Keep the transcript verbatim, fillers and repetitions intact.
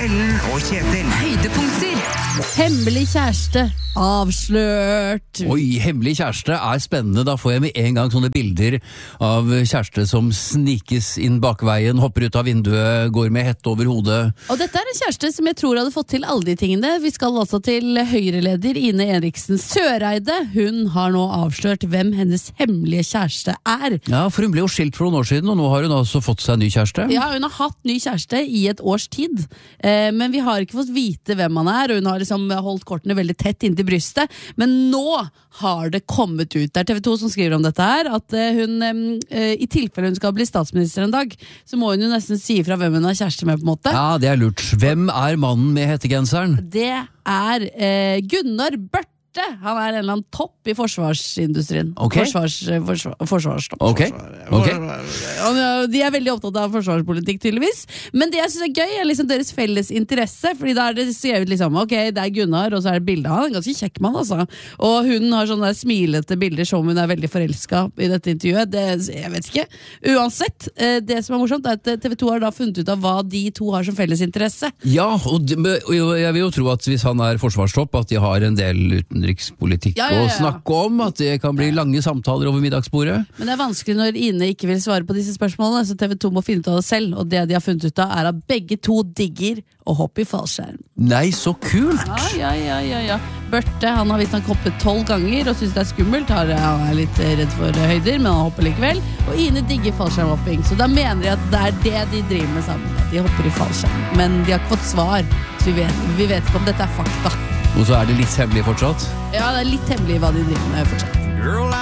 Ellen og Kjetil. Høydepunkter. Hemmelig kjæreste avslørt. Oi, hemmelig kjæreste er spennende. Da får jeg med en gang sånne bilder av kjæreste som snikes inn bakveien, hopper ut av vinduet, går med hette over hodet. Og dette er en kjæreste som jeg tror hadde fått til alle de tingene. Vi skal altså til Høyre-leder Ine Eriksen Søreide. Hun har nå avslørt hvem hennes hemmelige kjæreste er. Ja, for hun ble jo skilt for noen år siden, og nå har hun altså fått seg en ny kjæreste. Ja, hun har hatt ny kjæreste i et års tid, eh, men vi har ikke fått vite hvem han er, og hun har liksom holdt kortene veldig tett inntil brystet, men nå har det kommet ut. Det er T V to som skriver om dette her, at hun, eh, i tilfelle hun skal bli statsminister en dag, så må hun jo nesten si fra hvem hun har kjæreste med, på en måte. Ja, det er lurt. Hvem er mannen med hettegenseren? Det er eh, Gunnar Børte. Han er en eller annen topp i forsvarsindustrien. Ok. Forsvars, forsvar, forsvarstopp. Ok. Ok. Og de er veldig opptatt av forsvarspolitikk, tydeligvis. Men det jeg synes er gøy, er liksom deres felles interesse. Fordi da er det skrevet liksom, ok, det er Gunnar, og så er det bildet av han. En ganske kjekk mann, altså. Og hun har sånne smilete bilder som hun er veldig forelsket i dette intervjuet. Det, jeg vet ikke. Uansett, det som er morsomt, er at T V to har da funnet ut av hva de to har som felles interesse. Ja, og det- og jeg vil jo tro at hvis han er forsvarstopp, at de har en del utenrikspolitikk Ja, ja, ja. å snakke om, at det kan bli lange samtaler over middagsbordet. Men det er vanskelig når Ine ikke vil svare på disse spørsmålene, så T V to må finne ut av det selv. Og det de har funnet ut av, er at begge to digger å hoppe i fallskjerm. Nei, så kult! Ja, ja, ja, ja, ja. Børte, han har visst han hoppet tolv ganger og synes det er skummelt. Han er litt redd for høyder, men han hopper likevel. Og Ine digger fallskjermhopping, så da mener de at det er det de driver med sammen. De hopper i fallskjerm, men de har ikke fått svar, så vi vet, vi vet ikke om dette er fakta. Og så er det litt hemmelig fortsatt. Ja, det er litt hemmelig hva de driver med fortsatt. Girl,